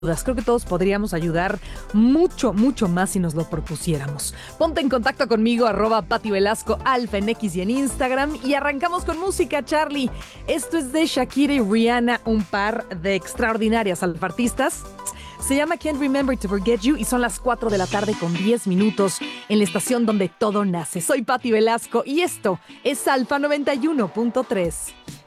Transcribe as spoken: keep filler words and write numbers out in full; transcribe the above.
Creo que todos podríamos ayudar mucho, mucho más si nos lo propusiéramos. Ponte en contacto conmigo, arroba Pati Velasco, Alfa en X y en Instagram. Y arrancamos con música, Charlie. Esto es de Shakira y Rihanna, un par de extraordinarias alfartistas. Se llama Can't Remember to Forget You y son las cuatro de la tarde con diez minutos en la estación donde todo nace. Soy Pati Velasco y esto es Alfa noventa y uno punto tres.